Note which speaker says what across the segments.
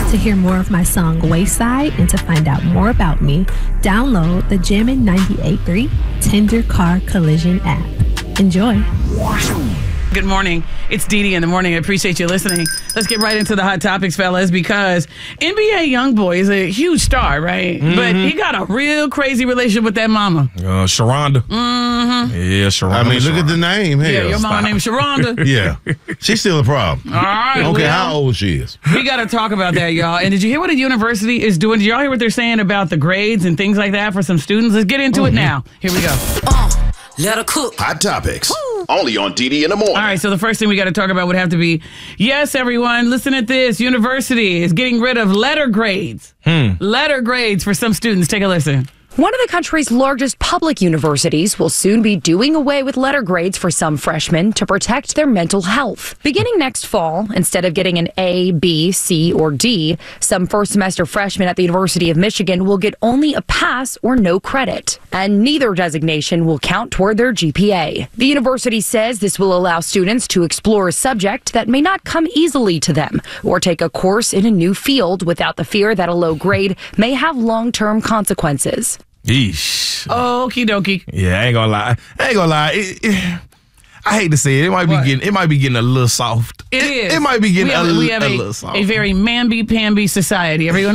Speaker 1: To hear more of my song Wayside and to find out more about me, download the Jammin' 98.3 Tender Car Collision app. Enjoy.
Speaker 2: Good morning. It's Dee Dee in the morning. I appreciate you listening. Let's get right into the hot topics, fellas, because NBA YoungBoy is a huge star, right? Mm-hmm. But he got a real crazy relationship with that mama.
Speaker 3: Sharonda.
Speaker 2: Mm-hmm.
Speaker 3: Yeah, Sharonda.
Speaker 4: I mean, look at the name. Hell,
Speaker 2: yeah, your mama named Sharonda.
Speaker 4: Yeah. She's still a problem.
Speaker 2: All right.
Speaker 4: Okay, how old she is.
Speaker 2: We got to talk about that, y'all. And did you hear what a university is doing? Did y'all hear what they're saying about the grades and things like that for some students? Let's get into it now. Here we go.
Speaker 5: Let her cook.
Speaker 6: Hot topics. Only on DD in the morning.
Speaker 2: All right, so the first thing we got to talk about would have to be, yes, everyone, listen at this. University is getting rid of letter grades. Letter grades for some students. Take a listen.
Speaker 7: One of the country's largest public universities will soon be doing away with letter grades for some freshmen to protect their mental health. Beginning next fall, instead of getting an A, B, C, or D, some first semester freshmen at the University of Michigan will get only a pass or no credit, and neither designation will count toward their GPA. The university says this will allow students to explore a subject that may not come easily to them, or take a course in a new field without the fear that a low grade may have long-term consequences.
Speaker 3: Yeesh.
Speaker 2: Okie dokie.
Speaker 3: Yeah, I ain't gonna lie. I hate to say it. It might be getting a little soft.
Speaker 2: It is.
Speaker 3: It might be getting a
Speaker 2: little
Speaker 3: soft.
Speaker 2: A very mamby-pamby society. Everyone,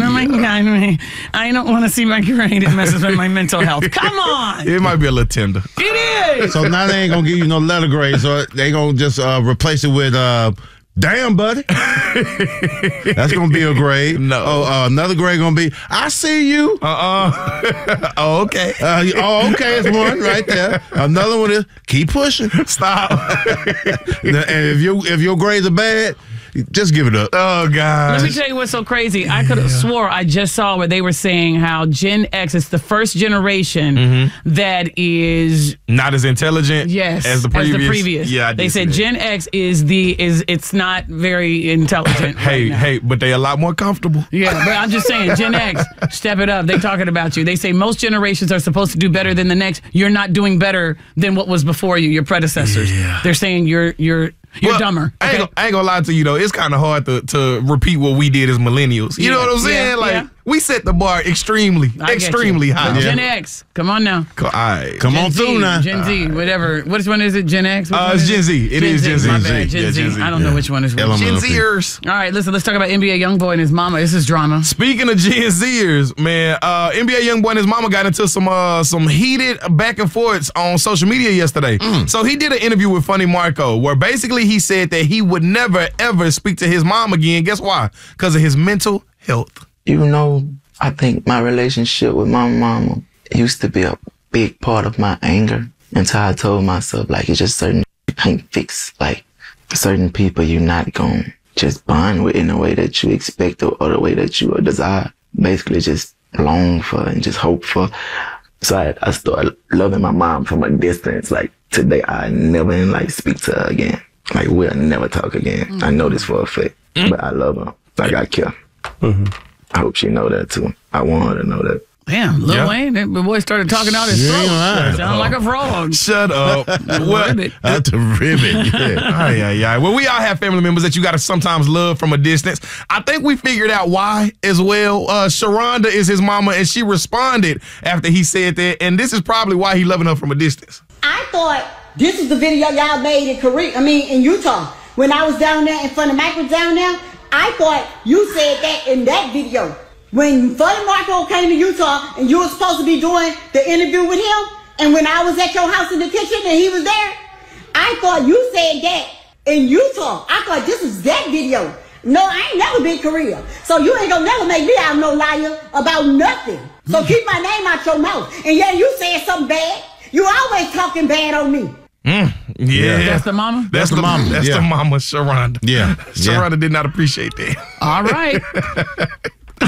Speaker 2: I don't want to see my grade. It messes with my mental health. Come on.
Speaker 3: It might be a little tender.
Speaker 2: It is.
Speaker 4: So now they ain't going to give you no letter grade, so they going to just replace it with... damn, buddy. That's going to be a grade.
Speaker 3: No.
Speaker 4: Another grade going to be, I see you.
Speaker 3: Oh, okay.
Speaker 4: Okay, it's one right there. Another one is, keep pushing.
Speaker 3: Stop.
Speaker 4: And if your grades are bad, just give it up.
Speaker 3: Oh, God.
Speaker 2: Let me tell you what's so crazy. I could have swore I just saw where they were saying how Gen X is the first generation that is
Speaker 3: not as intelligent
Speaker 2: as
Speaker 3: the previous.
Speaker 2: Yeah, they said Gen X it's not very intelligent.
Speaker 3: Hey, but they a lot more comfortable.
Speaker 2: Yeah, but I'm just saying, Gen X, step it up. They talking about you. They say most generations are supposed to do better than the next. You're not doing better than what was before you, your predecessors. Yeah. They're saying you're dumber. Okay?
Speaker 3: I ain't gonna lie to you though. It's kind of hard to repeat what we did as millennials. You know what I'm saying? We set the bar extremely high.
Speaker 2: But Gen X, come on now.
Speaker 4: Come on through now.
Speaker 2: Gen Z, whatever. Which one is it? Gen X?
Speaker 3: It's Gen Z. It is Gen Z.
Speaker 2: My bad, Gen Z. I don't know which one is which.
Speaker 3: Gen Zers.
Speaker 2: All right, listen. Let's talk about NBA YoungBoy and his mama. This is drama.
Speaker 3: Speaking of Gen Zers, man, NBA YoungBoy and his mama got into some heated back and forths on social media yesterday. So he did an interview with Funny Marco where basically he said that he would never ever speak to his mom again. Guess why? Because of his mental health.
Speaker 8: I think my relationship with my mama used to be a big part of my anger until I told myself, it's just certain you can't fix. Certain people you're not going to just bond with in a way that you expect or the way that you desire. Basically just long for and just hope for. So I started loving my mom from a distance. Today I never speak to her again. We'll never talk again. I know this for a fact, but I love her. I care. I hope she know that too. I want her to know that.
Speaker 2: Damn, Lil Wayne, that boy started talking out his throat. Sound like a frog.
Speaker 3: Shut up.
Speaker 4: That's a ribbit.
Speaker 3: Yeah. Well, we all have family members that you got to sometimes love from a distance. I think we figured out why as well. Sharonda is his mama, and she responded after he said that, and this is probably why he loving her from a distance.
Speaker 9: I thought this was the video y'all made in Utah. When I was down there in front of Mike was down there, I thought you said that in that video. When Funny Marco came to Utah and you were supposed to be doing the interview with him, and when I was at your house in the kitchen and he was there, I thought you said that in Utah. I thought this was that video. No, I ain't never been Korea. So you ain't gonna never make me out no liar about nothing. So keep my name out your mouth. And yeah, you said something bad. You always talking bad on me.
Speaker 3: Yeah.
Speaker 2: That's the mama?
Speaker 3: That's the mama. That's the mama, Sharonda.
Speaker 4: Yeah.
Speaker 3: Sharonda did not appreciate that.
Speaker 2: All right. I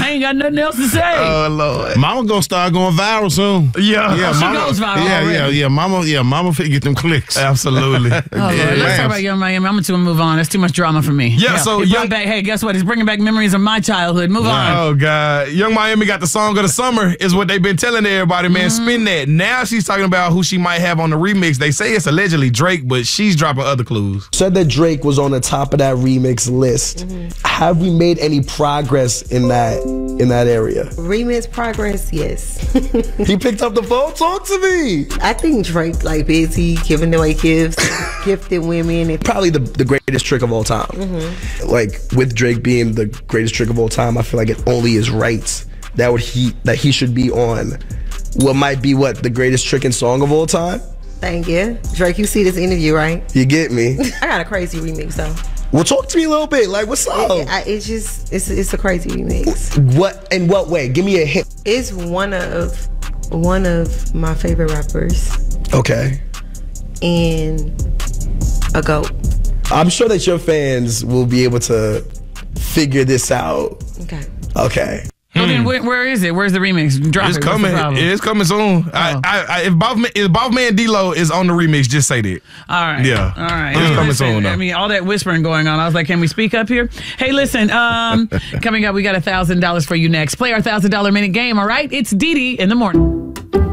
Speaker 2: I ain't got nothing else to say.
Speaker 3: Oh Lord.
Speaker 4: Mama gonna start going viral soon.
Speaker 3: Yeah.
Speaker 2: She
Speaker 4: Mama
Speaker 2: goes viral
Speaker 4: Yeah,
Speaker 2: already.
Speaker 4: Mama finna get them clicks.
Speaker 3: Absolutely.
Speaker 2: Oh, Lord. Let's talk about Young Miami. I'm going to move on. That's too much drama for me.
Speaker 3: Yeah, so
Speaker 2: It brought back, hey, guess what? It's bringing back memories of my childhood. Move on.
Speaker 3: Oh, God. Young Miami got the song of the summer is what they've been telling everybody, man. Spin that. Now she's talking about who she might have on the remix. They say it's allegedly Drake, but she's dropping other clues.
Speaker 10: Said that Drake was on the top of that remix list. Have we made any progress in that area?
Speaker 11: Remix progress, yes.
Speaker 10: He picked up the phone. Talk to me.
Speaker 11: I think Drake like busy giving away gifts, gifted women. And
Speaker 10: Probably the greatest trick of all time. Like with Drake being the greatest trick of all time, I feel like it only is right that he should be on what might be the greatest trick and song of all time.
Speaker 11: Thank you, Drake. You see this interview, right?
Speaker 10: You get me?
Speaker 11: I got a crazy remix though.
Speaker 10: Well, talk to me a little bit. Like, what's up?
Speaker 11: It's a crazy remix.
Speaker 10: What? In what way? Give me a hint.
Speaker 11: It's one of my favorite rappers.
Speaker 10: Okay.
Speaker 11: And a GOAT.
Speaker 10: I'm sure that your fans will be able to figure this out. Okay.
Speaker 2: Well, then where is it? Where's the remix? Drop
Speaker 3: It's
Speaker 2: it.
Speaker 3: coming. It's coming soon. If Bob Man D-Lo is on the remix, just say that.
Speaker 2: All right.
Speaker 3: Yeah.
Speaker 2: All right.
Speaker 3: It's coming
Speaker 2: Listen,
Speaker 3: soon, though.
Speaker 2: I mean, all that whispering going on. I was like, can we speak up here? Hey, listen. Coming up, we got $1,000 for you next. Play our $1,000 minute game, all right? It's Didi in the morning.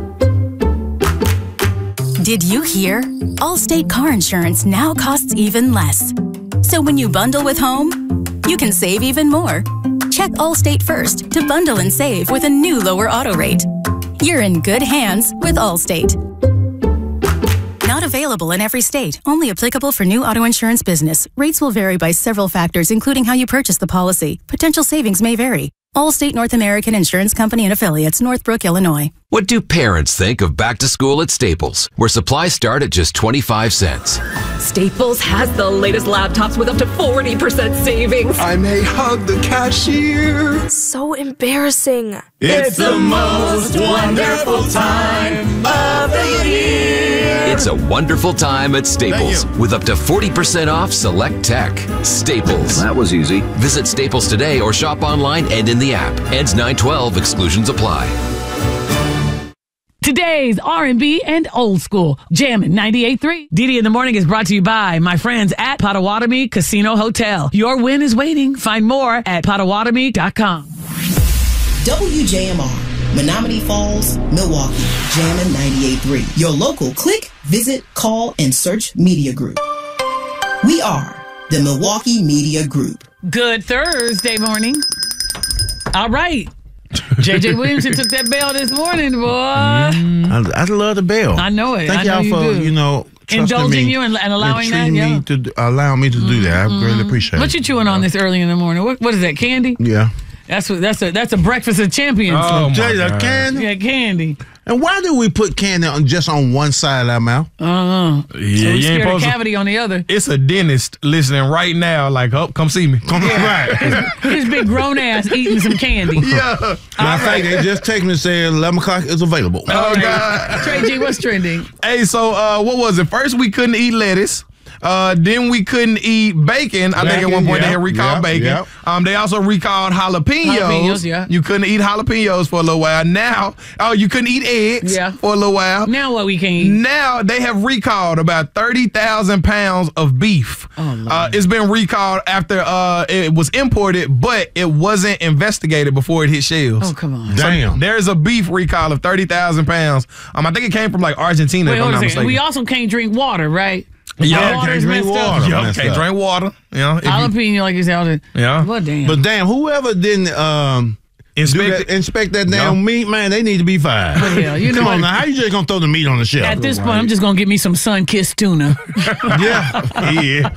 Speaker 12: Did you hear? Allstate car insurance now costs even less. So when you bundle with home, you can save even more. Check Allstate first to bundle and save with a new lower auto rate. You're in good hands with Allstate. Not available in every state. Only applicable for new auto insurance business. Rates will vary by several factors, including how you purchase the policy. Potential savings may vary. Allstate North American Insurance Company and Affiliates, Northbrook, Illinois.
Speaker 13: What do parents think of back to school at Staples, where supplies start at just 25 cents?
Speaker 14: Staples has the latest laptops with up to 40% savings.
Speaker 15: I may hug the cashier.
Speaker 16: So embarrassing.
Speaker 15: It's the most wonderful time of the year.
Speaker 13: It's a wonderful time at Staples with up to 40% off select tech. Staples.
Speaker 6: That was easy.
Speaker 13: Visit Staples today or shop online and in the app. Ends 9/12. Exclusions apply.
Speaker 2: Today's R&B and old school Jammin' 98.3. Didi in the morning is brought to you by my friends at Potawatomi Casino Hotel. Your win is waiting. Find more at Potawatomi.com.
Speaker 17: WJMR, Menominee Falls, Milwaukee, Jammin' 98.3. Your local click, visit, call, and search media group. We are the Milwaukee Media Group.
Speaker 2: Good Thursday morning. All right. JJ Williamson took that bell this morning, boy.
Speaker 4: I love the bell.
Speaker 2: I know it.
Speaker 4: Thank
Speaker 2: I know
Speaker 4: y'all
Speaker 2: you
Speaker 4: for,
Speaker 2: do.
Speaker 4: trusting
Speaker 2: indulging
Speaker 4: me
Speaker 2: you and allowing that.
Speaker 4: treating
Speaker 2: Yeah.
Speaker 4: me to allow me to do that. I really appreciate
Speaker 2: What
Speaker 4: it.
Speaker 2: you chewing on this early in the morning? What is that? Candy?
Speaker 4: Yeah.
Speaker 2: That's a breakfast of champions.
Speaker 4: Oh, my candy?
Speaker 2: Yeah, candy.
Speaker 4: And why do we put candy just on one side of our mouth?
Speaker 3: Yeah,
Speaker 2: so we
Speaker 3: you ain't
Speaker 2: scared of
Speaker 3: supposed to.
Speaker 2: cavity on the other.
Speaker 3: It's a dentist listening right now, like, oh, come see me. Come right.
Speaker 2: His big grown ass eating some candy.
Speaker 3: Yeah.
Speaker 4: Matter of fact, they just text me and said 11 o'clock is available.
Speaker 3: Oh, God.
Speaker 2: Trey G, what's trending?
Speaker 3: Hey, so what was it? First, we couldn't eat lettuce. Then we couldn't eat bacon. I think at one point they had recalled bacon. They also recalled jalapenos.
Speaker 2: Jalapenos, yeah.
Speaker 3: You couldn't eat jalapenos for a little while. Now, you couldn't eat eggs for a little while.
Speaker 2: Now what we can eat?
Speaker 3: Now they have recalled about 30,000 pounds of beef. It's been recalled after it was imported, but it wasn't investigated before it hit shelves.
Speaker 2: Oh, come on.
Speaker 4: Damn.
Speaker 3: There's a beef recall of 30,000 pounds. I think it came from like Argentina,
Speaker 2: Wait,
Speaker 3: if I'm
Speaker 2: hold
Speaker 3: not
Speaker 2: on a second.
Speaker 3: mistaken.
Speaker 2: We also can't drink water, right?
Speaker 3: Yeah,
Speaker 2: water is messed up.
Speaker 3: Can't drink water. You know,
Speaker 2: Jalapeno, like you said.
Speaker 3: Yeah.
Speaker 2: Well, damn.
Speaker 4: But damn, whoever didn't inspect that damn meat, man, they need to be fired.
Speaker 2: But hell, you know
Speaker 4: Come on
Speaker 2: what?
Speaker 4: now, how you just gonna throw the meat on the shelf?
Speaker 2: At this point, I'm just gonna get me some sun-kissed tuna.
Speaker 4: Yeah.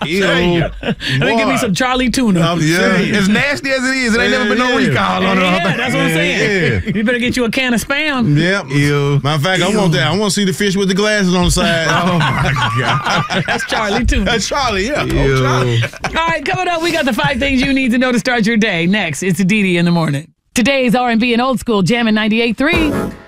Speaker 2: Let me give me some Charlie tuna.
Speaker 3: As nasty as it is, it ain't never been no recall on it.
Speaker 2: Yeah, that's what I'm saying. You better get you a can of Spam.
Speaker 4: Yep.
Speaker 3: Ew.
Speaker 4: Matter of fact, I want that. I want to see the fish with the glasses on the side.
Speaker 3: Oh my God.
Speaker 2: That's Charlie tuna.
Speaker 4: That's Charlie, yeah.
Speaker 3: Ew.
Speaker 4: Charlie.
Speaker 2: All right, coming up, we got the 5 things you need to know to start your day. Next, it's Didi in the morning. Today's R&B and old school Jammin' 98.3.